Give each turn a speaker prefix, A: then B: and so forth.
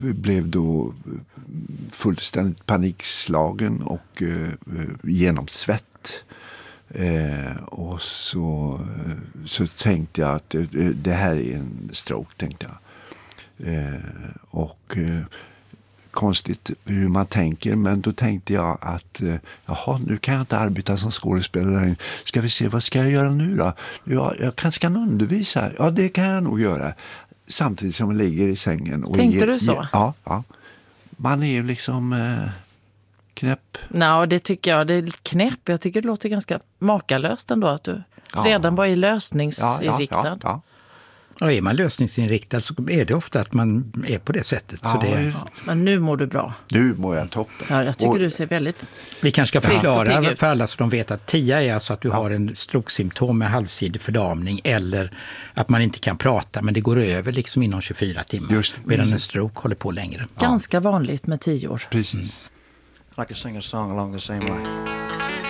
A: blev då fullständigt panikslagen och genomsvett. Och så tänkte jag att det här är en stroke, tänkte jag. Konstigt hur man tänker, men då tänkte jag att nu kan jag inte arbeta som skådespelare. Ska vi se, vad ska jag göra nu då? Jag kanske kan undervisa. Ja, det kan jag nog göra. Samtidigt som jag ligger i sängen. Och
B: tänkte du så?
A: Ja. Man är ju liksom knäpp.
B: Nej, det tycker jag. Det är knäpp. Jag tycker det låter ganska makalöst ändå att du redan var i lösningsinriktad.
A: Ja.
C: Och är man lösningsinriktad så är det ofta att man är på det sättet.
A: Ja,
C: så det...
B: Men nu mår du bra.
A: Nu mår jag toppen.
B: Ja, jag tycker du ser väldigt...
C: Vi kanske ska förklara för alla så de vet att TIA är alltså att du har en strokesymptom med halvsidig förlamning eller att man inte kan prata, men det går över liksom inom 24 timmar. Medan en stroke håller på längre.
B: Ganska vanligt med 10 år.
A: Precis.
D: I can sing a song along the same way.